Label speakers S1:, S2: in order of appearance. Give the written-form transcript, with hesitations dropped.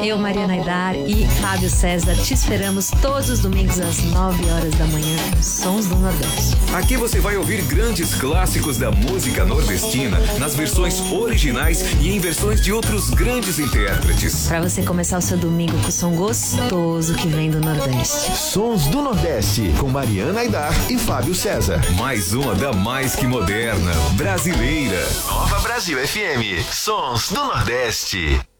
S1: Eu, Mariana Aidar e Fábio César te esperamos todos os domingos às 9 horas da manhã, Sons do Nordeste.
S2: Aqui você vai ouvir grandes clássicos da música nordestina nas versões originais e em versões de outros grandes intérpretes.
S1: Para você começar o seu domingo com o som gostoso que vem do Nordeste.
S3: Sons do Nordeste, com Mariana Aidar e Fábio César.
S2: Mais uma da mais que moderna, brasileira.
S3: Nova Brasil FM, Sons do Nordeste.